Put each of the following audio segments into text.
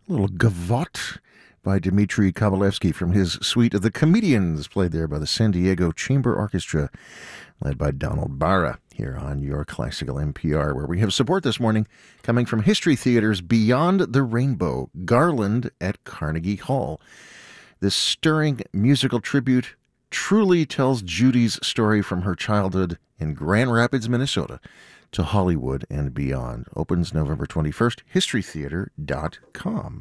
Little gavotte by Dmitri Kabalevsky from his suite of The Comedians, played there by the San Diego Chamber Orchestra, led by Donald Barra, here on Your Classical NPR, where we have support this morning coming from History Theater's Beyond the Rainbow, Garland at Carnegie Hall. This stirring musical tribute truly tells Judy's story from her childhood in Grand Rapids, Minnesota, to Hollywood and beyond. Opens November 21st, historytheater.com.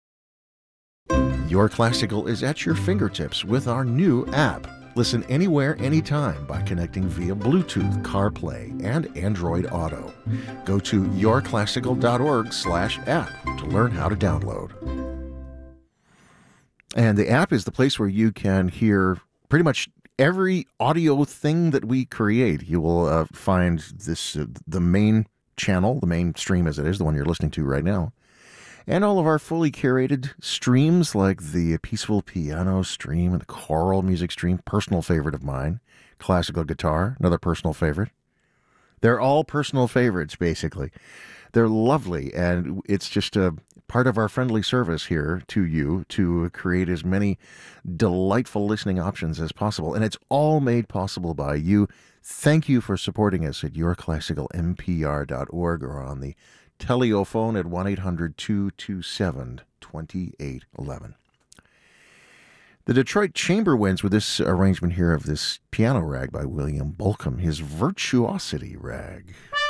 Your Classical is at your fingertips with our new app. Listen anywhere, anytime by connecting via Bluetooth, CarPlay, and Android Auto. Go to yourclassical.org/app to learn how to download. And the app is the place where you can hear pretty much every audio thing that we create. You will find this the main channel, the main stream as it is, the one you're listening to right now, and all of our fully curated streams like the Peaceful Piano stream and the Choral Music stream, personal favorite of mine, Classical Guitar, another personal favorite. They're all personal favorites, basically. They're lovely, and it's just a part of our friendly service here to you to create as many delightful listening options as possible. And it's all made possible by you. Thank you for supporting us at yourclassicalnpr.org or on the telephone at 1-800-227-2811. The Detroit Chamber wins with this arrangement here of this piano rag by William Bolcom, his Virtuosity Rag.